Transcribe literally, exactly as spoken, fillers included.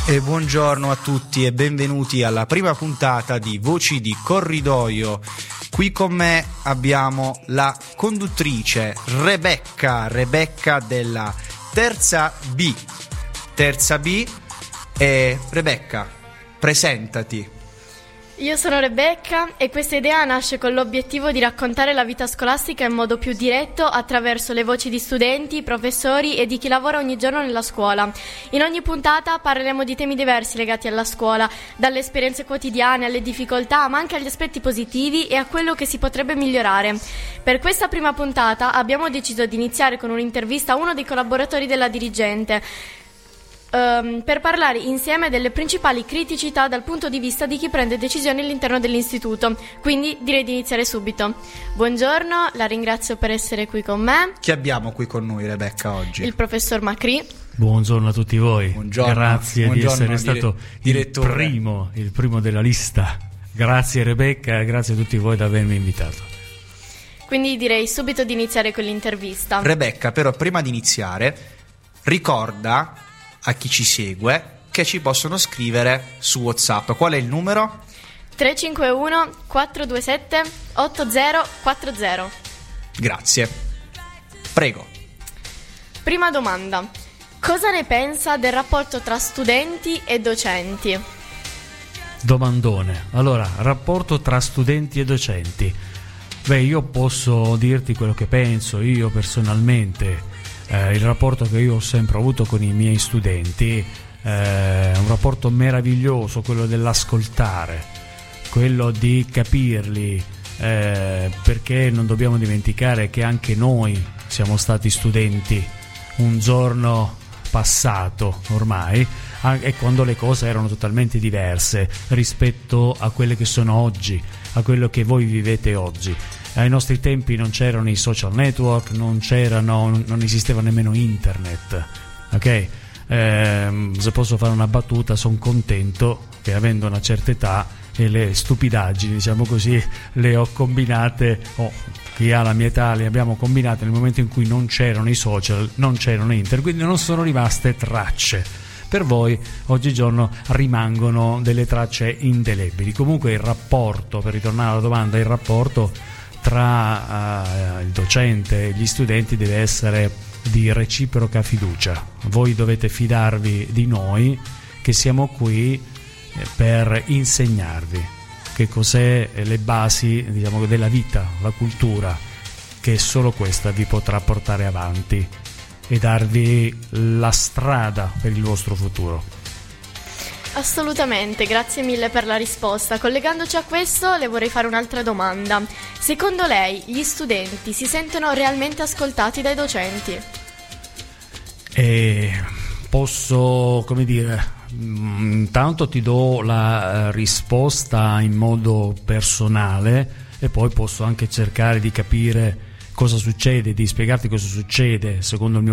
E buongiorno a tutti e benvenuti alla prima puntata di Voci di Corridoio. Qui con me abbiamo la conduttrice Rebecca, Rebecca della terza B. Terza B e Rebecca, presentati. Io sono Rebecca e questa idea nasce con l'obiettivo di raccontare la vita scolastica in modo più diretto attraverso le voci di studenti, professori e di chi lavora ogni giorno nella scuola. In ogni puntata parleremo di temi diversi legati alla scuola, dalle esperienze quotidiane alle difficoltà, ma anche agli aspetti positivi e a quello che si potrebbe migliorare. Per questa prima puntata abbiamo deciso di iniziare con un'intervista a uno dei collaboratori della dirigente, Um, per parlare insieme delle principali criticità dal punto di vista di chi prende decisioni all'interno dell'istituto. Quindi direi di iniziare subito. Buongiorno, la ringrazio per essere qui con me. Chi abbiamo qui con noi, Rebecca, oggi? Il professor Macri. Buongiorno a tutti voi. Buongiorno. Grazie Buongiorno, di essere stato dire- il primo, il primo della lista. Grazie Rebecca e grazie a tutti voi di avermi invitato. Quindi direi subito di iniziare con l'intervista. Rebecca, però prima di iniziare ricorda a chi ci segue che ci possono scrivere su WhatsApp. Qual è il numero? tre cinque uno quattro due sette otto zero quattro zero. Grazie. Prego. Prima domanda. Cosa ne pensa del rapporto tra studenti e docenti? Domandone. Allora, rapporto tra studenti e docenti. Beh, io posso dirti quello che penso, io personalmente. Eh, il rapporto che io ho sempre avuto con i miei studenti eh, è un rapporto meraviglioso, quello dell'ascoltare, quello di capirli, eh, perché non dobbiamo dimenticare che anche noi siamo stati studenti un giorno passato ormai, e quando le cose erano totalmente diverse rispetto a quelle che sono oggi, a quello che voi vivete oggi. Ai nostri tempi non c'erano i social network, non c'erano, non esisteva nemmeno internet, ok? Eh, se posso fare una battuta, sono contento che avendo una certa età e le stupidaggini, diciamo così, le ho combinate, o oh, chi ha la mia età le abbiamo combinate nel momento in cui non c'erano i social, non c'erano internet, quindi non sono rimaste tracce. Per voi oggigiorno rimangono delle tracce indelebili. Comunque il rapporto, per ritornare alla domanda, il rapporto tra uh, il docente e gli studenti deve essere di reciproca fiducia. Voi dovete fidarvi di noi che siamo qui per insegnarvi che cos'è le basi, diciamo, della vita, la cultura, che solo questa vi potrà portare avanti e darvi la strada per il vostro futuro. Assolutamente, grazie mille per la risposta. Collegandoci a questo, le vorrei fare un'altra domanda. Secondo lei, gli studenti si sentono realmente ascoltati dai docenti? E posso, come dire, intanto ti do la risposta in modo personale e poi posso anche cercare di capire cosa succede, di spiegarti cosa succede secondo il mio